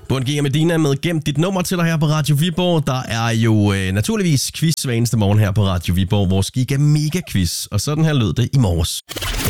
Bund Giga Medina med Gem dit nummer til dig her på Radio Viborg. Der er jo naturligvis quiz hver eneste morgen her på Radio Viborg. Vores Giga Mega Quiz. Og sådan her lød det i morges.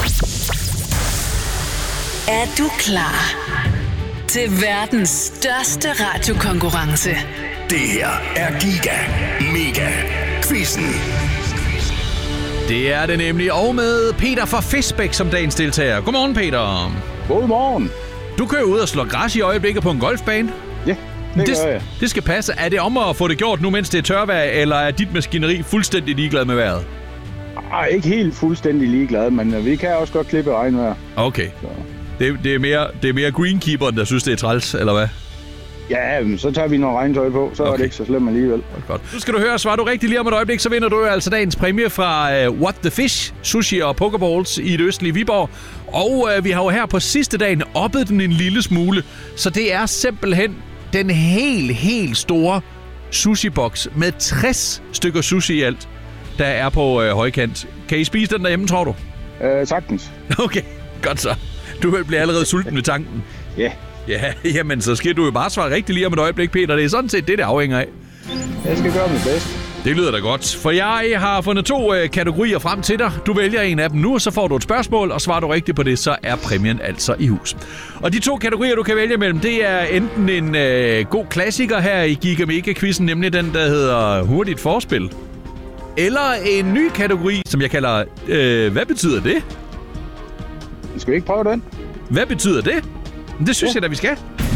Er du klar til verdens største radiokonkurrence? Det her er Giga Mega Quizzen. Det er det nemlig, og med Peter fra Fisbæk som dagens deltager. Godmorgen, Peter. Godmorgen. Du kører ud og slår græs i øjeblikket på en golfbane. Ja, det gør jeg. Det skal passe. Er det om at få det gjort nu, mens det er tørvejr, eller er dit maskineri fuldstændig ligeglad med vejret? Ej, ikke helt fuldstændig ligeglad, men vi kan også godt klippe regnvejr. Okay. Det er mere greenkeeperen, der synes, det er træls, eller hvad? Ja, så tager vi noget regntøj på, så er det ikke så slemt alligevel. Godt. Nu skal du høre, svarer du rigtigt lige om et øjeblik, så vinder du altså dagens præmie fra What the Fish, sushi og pokeballs i det østlige Viborg. Og vi har jo her på sidste dagen oppet den en lille smule, så det er simpelthen den helt store sushi-boks med 60 stykker sushi i alt, der er på højkant. Kan I spise den derhjemme, tror du? Sagtens. Okay, godt så. Du bliver allerede sulten ved tanken. Ja. Ja, jamen så skal du jo bare svare rigtigt lige om et øjeblik, Peter. Det er sådan set det afhænger af. Jeg skal gøre mit bedste. Det lyder da godt, for jeg har fundet 2 kategorier frem til dig. Du vælger en af dem nu, og så får du et spørgsmål, og svarer du rigtigt på det, så er præmien altså i hus. Og de 2 kategorier, du kan vælge mellem, det er enten en god klassiker her i Giga Mega Quizzen, nemlig den, der hedder hurtigt forspil. Eller en ny kategori, som jeg kalder, hvad betyder det? Skal vi ikke prøve den? Hvad betyder det? Det synes jeg da, vi skal.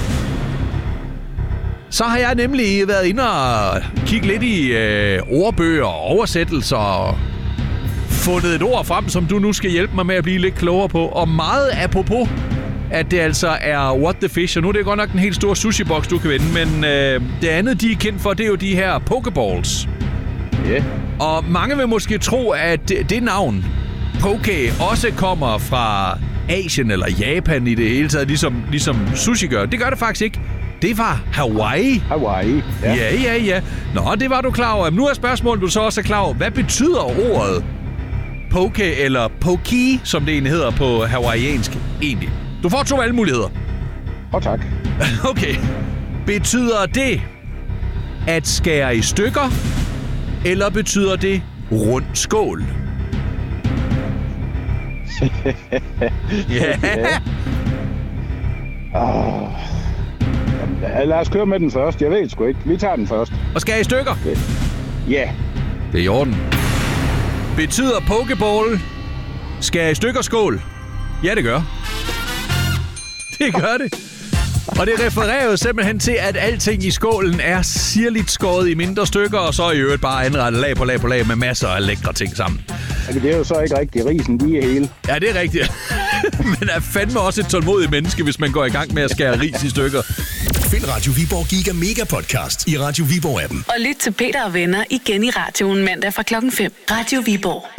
Så har jeg nemlig været inde og kigge lidt i ordbøger og oversættelser og fundet et ord frem, som du nu skal hjælpe mig med at blive lidt klogere på. Og meget apropos, at det altså er What the Fish. Og nu er det godt nok en helt stor sushi-boks, du kan vinde. Men det andet, de er kendt for, det er jo de her pokeballs. Ja. Yeah. Og mange vil måske tro, at det navn, poke, også kommer fra Asien eller Japan i det hele taget, ligesom sushi gør. Det gør det faktisk ikke. Det var Hawaii. Hawaii, ja. Ja. Nå, det var du klar over. Nu er spørgsmålet, du så også er klar over. Hvad betyder ordet poke eller poki, som det egentlig hedder på hawaiiansk egentlig? Du får 2 valgmuligheder. Tak. Okay. Betyder det at skære i stykker, eller betyder det rund skål? Ja. Lad os køre med den først. Jeg ved sgu ikke. Vi tager den først. Og skære i stykker? Ja. Det er i orden. Betyder pokeball skære i stykker skål? Ja, det gør. Det gør det. Og det refererer jo simpelthen til, at alting i skålen er sirligt skåret i mindre stykker, og så i øvrigt bare anrettet lag på lag med masser af lækre ting sammen. Ja, det er jo så ikke rigtig risen, de er hele. Ja, det er rigtigt. Men er fandme også et tålmodigt menneske, hvis man går i gang med at skære ris i stykker. Find Radio Viborg Giga Mega Podcast i Radio Viborg-appen. Og lyt til Peter og venner igen i radioen mandag fra 5:00. Radio Viborg.